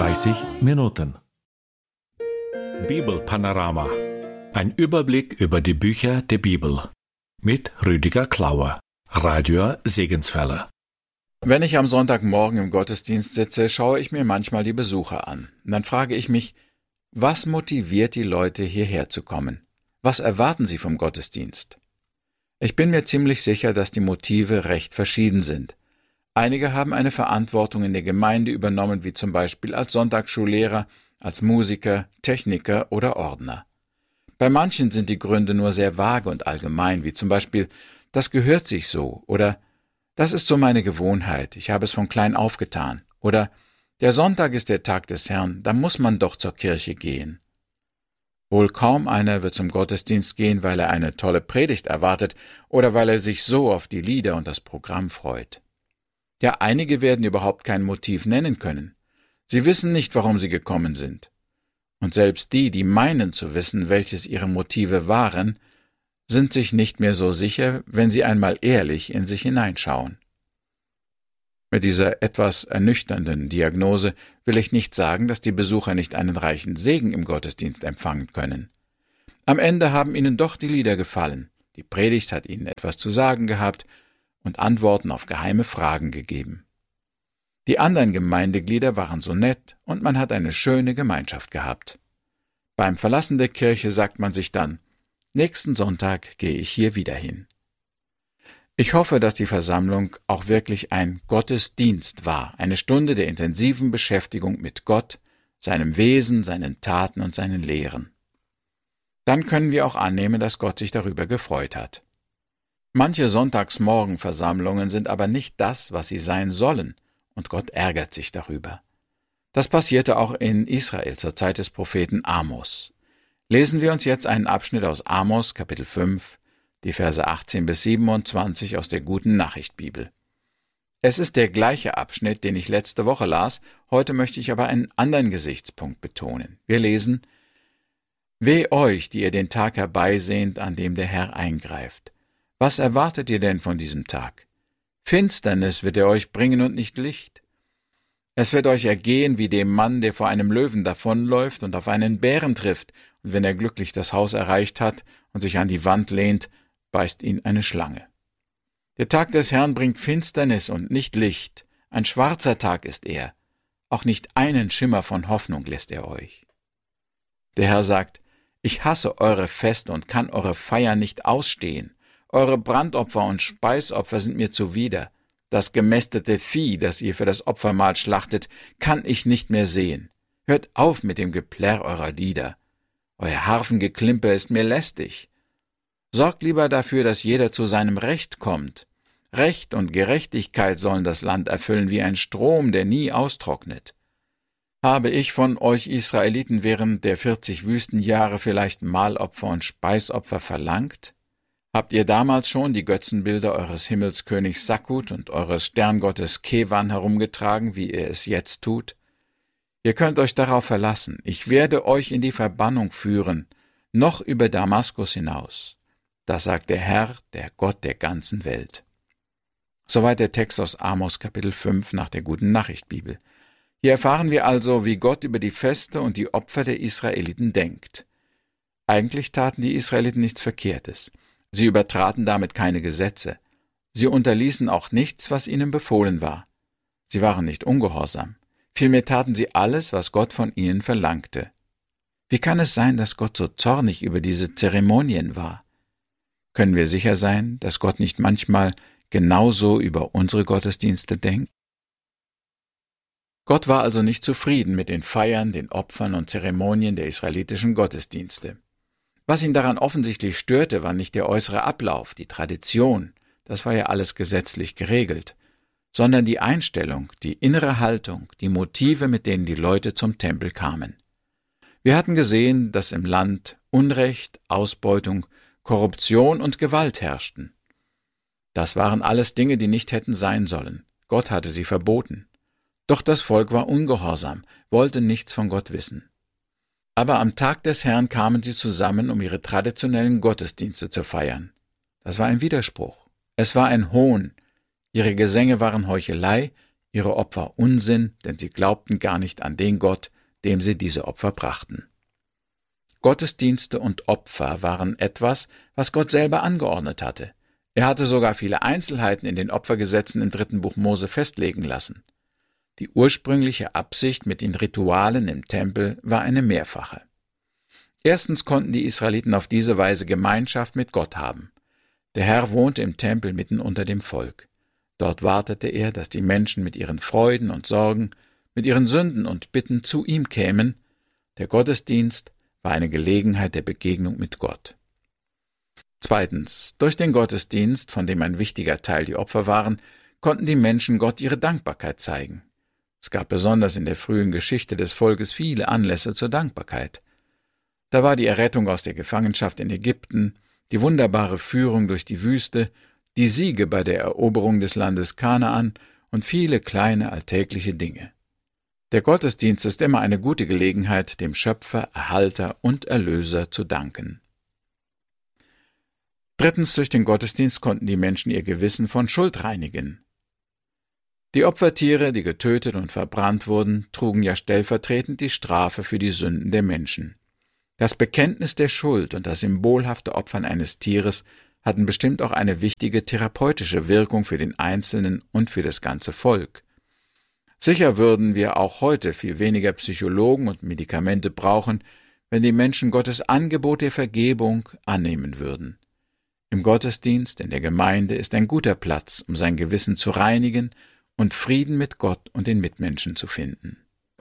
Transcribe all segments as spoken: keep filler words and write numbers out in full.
dreißig Minuten. Bibelpanorama. Ein Überblick über die Bücher der Bibel. Mit Rüdiger Klauer, Radio Segenswelle. Wenn ich am Sonntagmorgen im Gottesdienst sitze, schaue ich mir manchmal die Besucher an. Und dann frage ich mich, was motiviert die Leute, hierher zu kommen? Was erwarten sie vom Gottesdienst? Ich bin mir ziemlich sicher, dass die Motive recht verschieden sind. Einige haben eine Verantwortung in der Gemeinde übernommen, wie zum Beispiel als Sonntagsschullehrer, als Musiker, Techniker oder Ordner. Bei manchen sind die Gründe nur sehr vage und allgemein, wie zum Beispiel, das gehört sich so oder das ist so meine Gewohnheit, ich habe es von klein auf getan oder der Sonntag ist der Tag des Herrn, da muss man doch zur Kirche gehen. Wohl kaum einer wird zum Gottesdienst gehen, weil er eine tolle Predigt erwartet oder weil er sich so auf die Lieder und das Programm freut. Ja, einige werden überhaupt kein Motiv nennen können. Sie wissen nicht, warum sie gekommen sind. Und selbst die, die meinen zu wissen, welches ihre Motive waren, sind sich nicht mehr so sicher, wenn sie einmal ehrlich in sich hineinschauen. Mit dieser etwas ernüchternden Diagnose will ich nicht sagen, dass die Besucher nicht einen reichen Segen im Gottesdienst empfangen können. Am Ende haben ihnen doch die Lieder gefallen, die Predigt hat ihnen etwas zu sagen gehabt und Antworten auf geheime Fragen gegeben. Die anderen Gemeindeglieder waren so nett und man hat eine schöne Gemeinschaft gehabt. Beim Verlassen der Kirche sagt man sich dann, nächsten Sonntag gehe ich hier wieder hin. Ich hoffe, dass die Versammlung auch wirklich ein Gottesdienst war, eine Stunde der intensiven Beschäftigung mit Gott, seinem Wesen, seinen Taten und seinen Lehren. Dann können wir auch annehmen, dass Gott sich darüber gefreut hat. Manche Sonntagsmorgenversammlungen sind aber nicht das, was sie sein sollen, und Gott ärgert sich darüber. Das passierte auch in Israel zur Zeit des Propheten Amos. Lesen wir uns jetzt einen Abschnitt aus Amos, Kapitel fünf, die Verse achtzehn bis siebenundzwanzig aus der Guten Nachricht Bibel. Es ist der gleiche Abschnitt, den ich letzte Woche las, heute möchte ich aber einen anderen Gesichtspunkt betonen. Wir lesen: Weh euch, die ihr den Tag herbeisehnt, an dem der Herr eingreift. Was erwartet ihr denn von diesem Tag? Finsternis wird er euch bringen und nicht Licht. Es wird euch ergehen wie dem Mann, der vor einem Löwen davonläuft und auf einen Bären trifft, und wenn er glücklich das Haus erreicht hat und sich an die Wand lehnt, beißt ihn eine Schlange. Der Tag des Herrn bringt Finsternis und nicht Licht. Ein schwarzer Tag ist er. Auch nicht einen Schimmer von Hoffnung lässt er euch. Der Herr sagt, ich hasse eure Feste und kann eure Feiern nicht ausstehen. Eure Brandopfer und Speisopfer sind mir zuwider. Das gemästete Vieh, das ihr für das Opfermahl schlachtet, kann ich nicht mehr sehen. Hört auf mit dem Geplärr eurer Lieder. Euer Harfengeklimper ist mir lästig. Sorgt lieber dafür, dass jeder zu seinem Recht kommt. Recht und Gerechtigkeit sollen das Land erfüllen wie ein Strom, der nie austrocknet. Habe ich von euch Israeliten während der vierzig Wüstenjahre vielleicht Mahlopfer und Speisopfer verlangt? Habt ihr damals schon die Götzenbilder eures Himmelskönigs Sakkut und eures Sterngottes Kewan herumgetragen, wie ihr es jetzt tut? Ihr könnt euch darauf verlassen, ich werde euch in die Verbannung führen, noch über Damaskus hinaus. Das sagt der Herr, der Gott der ganzen Welt. Soweit der Text aus Amos Kapitel fünf nach der Guten Nachricht Bibel. Hier erfahren wir also, wie Gott über die Feste und die Opfer der Israeliten denkt. Eigentlich taten die Israeliten nichts Verkehrtes. Sie übertraten damit keine Gesetze. Sie unterließen auch nichts, was ihnen befohlen war. Sie waren nicht ungehorsam. Vielmehr taten sie alles, was Gott von ihnen verlangte. Wie kann es sein, dass Gott so zornig über diese Zeremonien war? Können wir sicher sein, dass Gott nicht manchmal genauso über unsere Gottesdienste denkt? Gott war also nicht zufrieden mit den Feiern, den Opfern und Zeremonien der israelitischen Gottesdienste. Was ihn daran offensichtlich störte, war nicht der äußere Ablauf, die Tradition, das war ja alles gesetzlich geregelt, sondern die Einstellung, die innere Haltung, die Motive, mit denen die Leute zum Tempel kamen. Wir hatten gesehen, dass im Land Unrecht, Ausbeutung, Korruption und Gewalt herrschten. Das waren alles Dinge, die nicht hätten sein sollen. Gott hatte sie verboten. Doch das Volk war ungehorsam, wollte nichts von Gott wissen. Aber am Tag des Herrn kamen sie zusammen, um ihre traditionellen Gottesdienste zu feiern. Das war ein Widerspruch. Es war ein Hohn. Ihre Gesänge waren Heuchelei, ihre Opfer Unsinn, denn sie glaubten gar nicht an den Gott, dem sie diese Opfer brachten. Gottesdienste und Opfer waren etwas, was Gott selber angeordnet hatte. Er hatte sogar viele Einzelheiten in den Opfergesetzen im dritten Buch Mose festlegen lassen. Die ursprüngliche Absicht mit den Ritualen im Tempel war eine mehrfache. Erstens konnten die Israeliten auf diese Weise Gemeinschaft mit Gott haben. Der Herr wohnte im Tempel mitten unter dem Volk. Dort wartete er, dass die Menschen mit ihren Freuden und Sorgen, mit ihren Sünden und Bitten zu ihm kämen. Der Gottesdienst war eine Gelegenheit der Begegnung mit Gott. Zweitens, durch den Gottesdienst, von dem ein wichtiger Teil die Opfer waren, konnten die Menschen Gott ihre Dankbarkeit zeigen. Es gab besonders in der frühen Geschichte des Volkes viele Anlässe zur Dankbarkeit. Da war die Errettung aus der Gefangenschaft in Ägypten, die wunderbare Führung durch die Wüste, die Siege bei der Eroberung des Landes Kanaan und viele kleine alltägliche Dinge. Der Gottesdienst ist immer eine gute Gelegenheit, dem Schöpfer, Erhalter und Erlöser zu danken. Drittens, durch den Gottesdienst konnten die Menschen ihr Gewissen von Schuld reinigen. Die Opfertiere, die getötet und verbrannt wurden, trugen ja stellvertretend die Strafe für die Sünden der Menschen. Das Bekenntnis der Schuld und das symbolhafte Opfern eines Tieres hatten bestimmt auch eine wichtige therapeutische Wirkung für den Einzelnen und für das ganze Volk. Sicher würden wir auch heute viel weniger Psychologen und Medikamente brauchen, wenn die Menschen Gottes Angebot der Vergebung annehmen würden. Im Gottesdienst, in der Gemeinde ist ein guter Platz, um sein Gewissen zu reinigen und Frieden mit Gott und den Mitmenschen zu finden.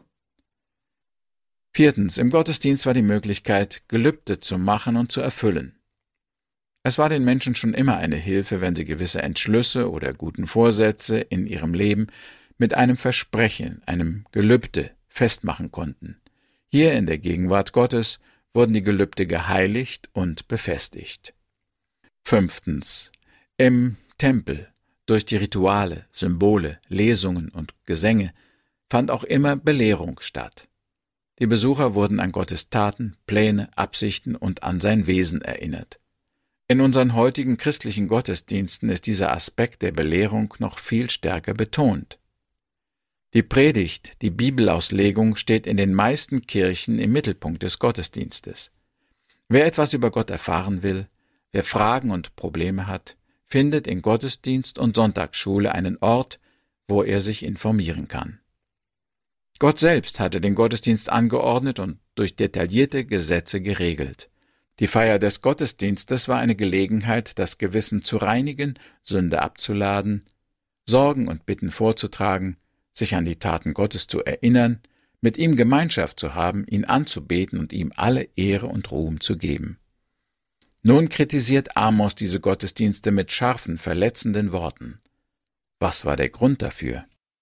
Viertens, im Gottesdienst war die Möglichkeit, Gelübde zu machen und zu erfüllen. Es war den Menschen schon immer eine Hilfe, wenn sie gewisse Entschlüsse oder guten Vorsätze in ihrem Leben mit einem Versprechen, einem Gelübde festmachen konnten. Hier in der Gegenwart Gottes wurden die Gelübde geheiligt und befestigt. Fünftens, im Tempel, durch die Rituale, Symbole, Lesungen und Gesänge, fand auch immer Belehrung statt. Die Besucher wurden an Gottes Taten, Pläne, Absichten und an sein Wesen erinnert. In unseren heutigen christlichen Gottesdiensten ist dieser Aspekt der Belehrung noch viel stärker betont. Die Predigt, die Bibelauslegung steht in den meisten Kirchen im Mittelpunkt des Gottesdienstes. Wer etwas über Gott erfahren will, wer Fragen und Probleme hat, findet in Gottesdienst und Sonntagsschule einen Ort, wo er sich informieren kann. Gott selbst hatte den Gottesdienst angeordnet und durch detaillierte Gesetze geregelt. Die Feier des Gottesdienstes war eine Gelegenheit, das Gewissen zu reinigen, Sünde abzuladen, Sorgen und Bitten vorzutragen, sich an die Taten Gottes zu erinnern, mit ihm Gemeinschaft zu haben, ihn anzubeten und ihm alle Ehre und Ruhm zu geben. Nun kritisiert Amos diese Gottesdienste mit scharfen, verletzenden Worten. Was war der Grund dafür?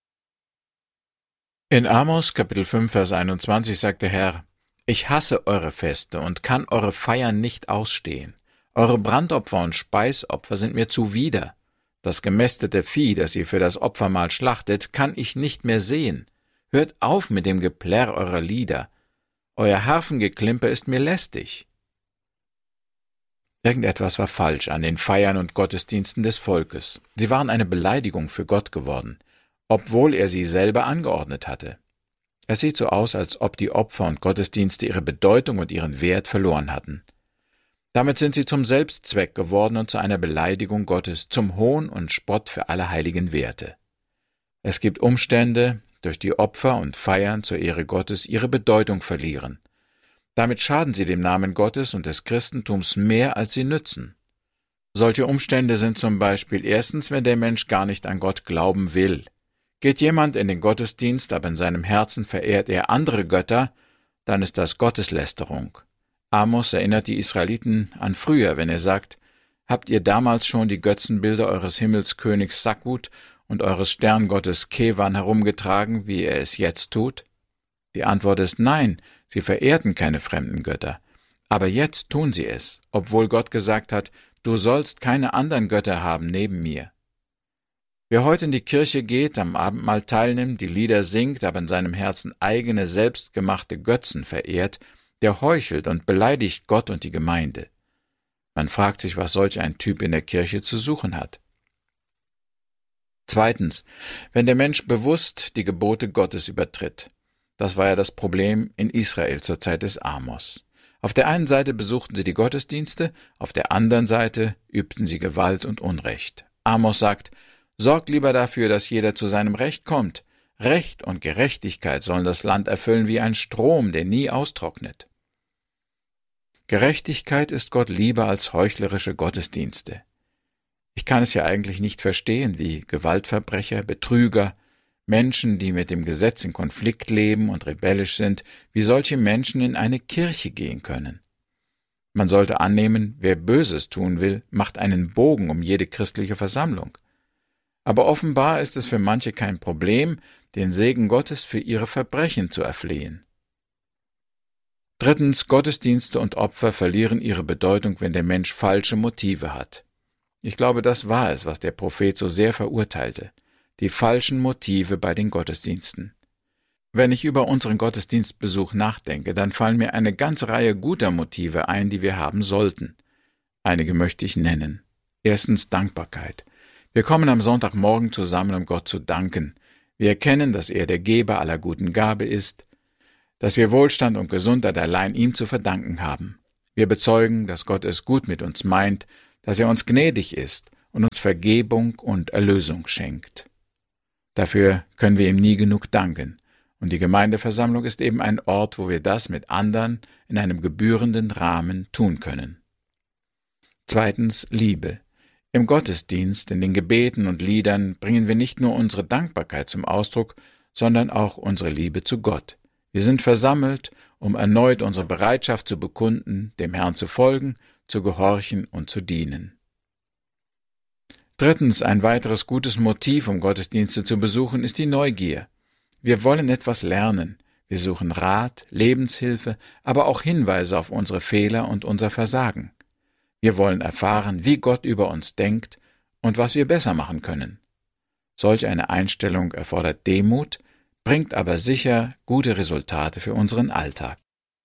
In Amos Kapitel fünf, Vers einundzwanzig sagt der Herr: Ich hasse eure Feste und kann eure Feiern nicht ausstehen. Eure Brandopfer und Speisopfer sind mir zuwider. Das gemästete Vieh, das ihr für das Opfermahl schlachtet, kann ich nicht mehr sehen. Hört auf mit dem Geplärr eurer Lieder. Euer Harfengeklimper ist mir lästig. Irgendetwas war falsch an den Feiern und Gottesdiensten des Volkes. Sie waren eine Beleidigung für Gott geworden, obwohl er sie selber angeordnet hatte. Es sieht so aus, als ob die Opfer und Gottesdienste ihre Bedeutung und ihren Wert verloren hatten. Damit sind sie zum Selbstzweck geworden und zu einer Beleidigung Gottes, zum Hohn und Spott für alle heiligen Werte. Es gibt Umstände, durch die Opfer und Feiern zur Ehre Gottes ihre Bedeutung verlieren. Damit schaden sie dem Namen Gottes und des Christentums mehr, als sie nützen. Solche Umstände sind zum Beispiel erstens, wenn der Mensch gar nicht an Gott glauben will. Geht jemand in den Gottesdienst, aber in seinem Herzen verehrt er andere Götter, dann ist das Gotteslästerung. Amos erinnert die Israeliten an früher, wenn er sagt: Habt ihr damals schon die Götzenbilder eures Himmelskönigs Sakut und eures Sterngottes Kewan herumgetragen, wie er es jetzt tut? Die Antwort ist nein, sie verehrten keine fremden Götter. Aber jetzt tun sie es, obwohl Gott gesagt hat: Du sollst keine anderen Götter haben neben mir. Wer heute in die Kirche geht, am Abendmahl teilnimmt, die Lieder singt, aber in seinem Herzen eigene, selbstgemachte Götzen verehrt, der heuchelt und beleidigt Gott und die Gemeinde. Man fragt sich, was solch ein Typ in der Kirche zu suchen hat. Zweitens, wenn der Mensch bewusst die Gebote Gottes übertritt. Das war ja das Problem in Israel zur Zeit des Amos. Auf der einen Seite besuchten sie die Gottesdienste, auf der anderen Seite übten sie Gewalt und Unrecht. Amos sagt, sorgt lieber dafür, dass jeder zu seinem Recht kommt. Recht und Gerechtigkeit sollen das Land erfüllen wie ein Strom, der nie austrocknet. Gerechtigkeit ist Gott lieber als heuchlerische Gottesdienste. Ich kann es ja eigentlich nicht verstehen, wie Gewaltverbrecher, Betrüger, Menschen, die mit dem Gesetz in Konflikt leben und rebellisch sind, wie solche Menschen in eine Kirche gehen können. Man sollte annehmen, wer Böses tun will, macht einen Bogen um jede christliche Versammlung. Aber offenbar ist es für manche kein Problem, den Segen Gottes für ihre Verbrechen zu erflehen. Drittens, Gottesdienste und Opfer verlieren ihre Bedeutung, wenn der Mensch falsche Motive hat. Ich glaube, das war es, was der Prophet so sehr verurteilte, die falschen Motive bei den Gottesdiensten. Wenn ich über unseren Gottesdienstbesuch nachdenke, dann fallen mir eine ganze Reihe guter Motive ein, die wir haben sollten. Einige möchte ich nennen. Erstens Dankbarkeit. Wir kommen am Sonntagmorgen zusammen, um Gott zu danken. Wir erkennen, dass er der Geber aller guten Gabe ist, dass wir Wohlstand und Gesundheit allein ihm zu verdanken haben. Wir bezeugen, dass Gott es gut mit uns meint, dass er uns gnädig ist und uns Vergebung und Erlösung schenkt. Dafür können wir ihm nie genug danken, und die Gemeindeversammlung ist eben ein Ort, wo wir das mit anderen in einem gebührenden Rahmen tun können. Zweitens Liebe. Im Gottesdienst, in den Gebeten und Liedern bringen wir nicht nur unsere Dankbarkeit zum Ausdruck, sondern auch unsere Liebe zu Gott. Wir sind versammelt, um erneut unsere Bereitschaft zu bekunden, dem Herrn zu folgen, zu gehorchen und zu dienen. Drittens, ein weiteres gutes Motiv, um Gottesdienste zu besuchen, ist die Neugier. Wir wollen etwas lernen. Wir suchen Rat, Lebenshilfe, aber auch Hinweise auf unsere Fehler und unser Versagen. Wir wollen erfahren, wie Gott über uns denkt und was wir besser machen können. Solch eine Einstellung erfordert Demut, bringt aber sicher gute Resultate für unseren Alltag.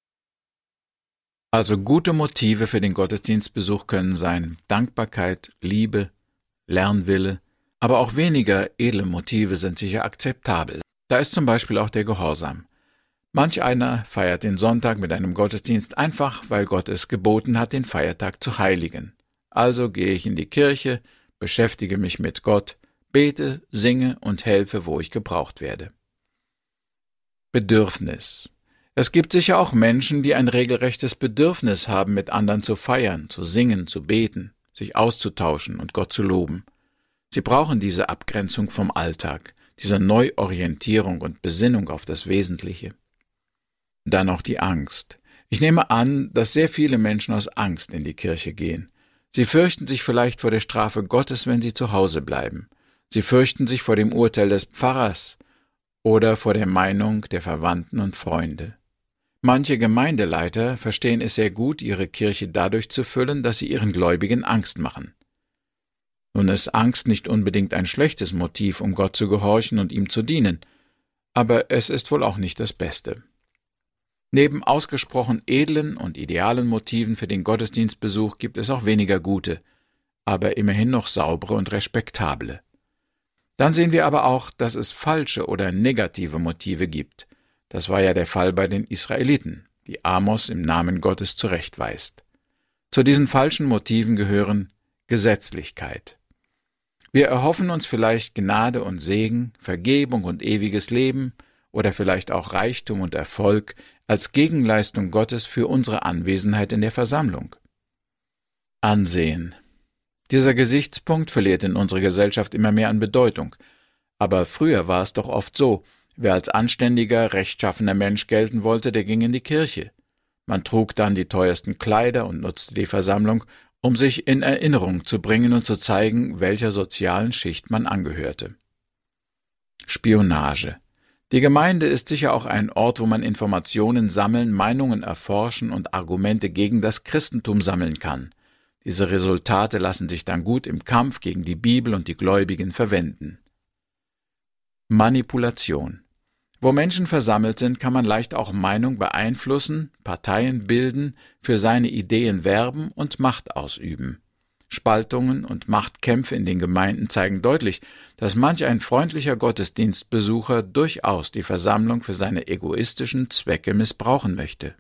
Also gute Motive für den Gottesdienstbesuch können sein Dankbarkeit, Liebe, Lernwille, aber auch weniger edle Motive sind sicher akzeptabel. Da ist zum Beispiel auch der Gehorsam. Manch einer feiert den Sonntag mit einem Gottesdienst einfach, weil Gott es geboten hat, den Feiertag zu heiligen. Also gehe ich in die Kirche, beschäftige mich mit Gott, bete, singe und helfe, wo ich gebraucht werde. Bedürfnis. Es gibt sicher auch Menschen, die ein regelrechtes Bedürfnis haben, mit anderen zu feiern, zu singen, zu beten, sich auszutauschen und Gott zu loben. Sie brauchen diese Abgrenzung vom Alltag, diese Neuorientierung und Besinnung auf das Wesentliche. Dann noch die Angst. Ich nehme an, dass sehr viele Menschen aus Angst in die Kirche gehen. Sie fürchten sich vielleicht vor der Strafe Gottes, wenn sie zu Hause bleiben. Sie fürchten sich vor dem Urteil des Pfarrers oder vor der Meinung der Verwandten und Freunde. Manche Gemeindeleiter verstehen es sehr gut, ihre Kirche dadurch zu füllen, dass sie ihren Gläubigen Angst machen. Nun ist Angst nicht unbedingt ein schlechtes Motiv, um Gott zu gehorchen und ihm zu dienen, aber es ist wohl auch nicht das Beste. Neben ausgesprochen edlen und idealen Motiven für den Gottesdienstbesuch gibt es auch weniger gute, aber immerhin noch saubere und respektable. Dann sehen wir aber auch, dass es falsche oder negative Motive gibt. Das war ja der Fall bei den Israeliten, die Amos im Namen Gottes zurechtweist. Zu diesen falschen Motiven gehören Gesetzlichkeit. Wir erhoffen uns vielleicht Gnade und Segen, Vergebung und ewiges Leben oder vielleicht auch Reichtum und Erfolg als Gegenleistung Gottes für unsere Anwesenheit in der Versammlung. Ansehen. Dieser Gesichtspunkt verliert in unserer Gesellschaft immer mehr an Bedeutung. Aber früher war es doch oft so, wer als anständiger, rechtschaffener Mensch gelten wollte, der ging in die Kirche. Man trug dann die teuersten Kleider und nutzte die Versammlung, um sich in Erinnerung zu bringen und zu zeigen, welcher sozialen Schicht man angehörte. Spionage. Die Gemeinde ist sicher auch ein Ort, wo man Informationen sammeln, Meinungen erforschen und Argumente gegen das Christentum sammeln kann. Diese Resultate lassen sich dann gut im Kampf gegen die Bibel und die Gläubigen verwenden. Manipulation. Wo Menschen versammelt sind, kann man leicht auch Meinung beeinflussen, Parteien bilden, für seine Ideen werben und Macht ausüben. Spaltungen und Machtkämpfe in den Gemeinden zeigen deutlich, dass manch ein freundlicher Gottesdienstbesucher durchaus die Versammlung für seine egoistischen Zwecke missbrauchen möchte.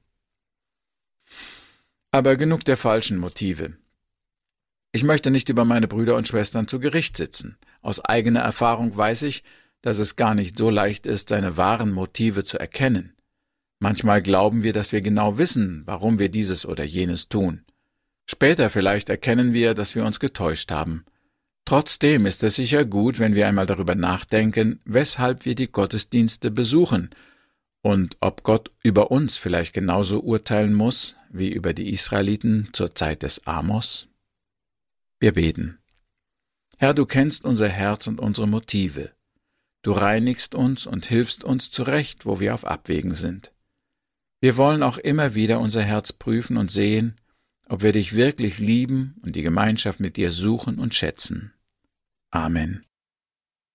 Aber genug der falschen Motive. Ich möchte nicht über meine Brüder und Schwestern zu Gericht sitzen. Aus eigener Erfahrung weiß ich, dass es gar nicht so leicht ist, seine wahren Motive zu erkennen. Manchmal glauben wir, dass wir genau wissen, warum wir dieses oder jenes tun. Später vielleicht erkennen wir, dass wir uns getäuscht haben. Trotzdem ist es sicher gut, wenn wir einmal darüber nachdenken, weshalb wir die Gottesdienste besuchen und ob Gott über uns vielleicht genauso urteilen muss, wie über die Israeliten zur Zeit des Amos. Wir beten. Herr, du kennst unser Herz und unsere Motive. Du reinigst uns und hilfst uns zurecht, wo wir auf Abwägen sind. Wir wollen auch immer wieder unser Herz prüfen und sehen, ob wir dich wirklich lieben und die Gemeinschaft mit dir suchen und schätzen. Amen.